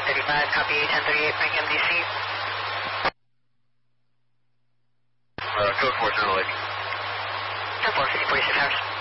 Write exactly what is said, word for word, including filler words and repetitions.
thirty-five, copy ten thirty-eight, bring M D C. Uh, code four, General Lake. ten four, fifty forty-six hours.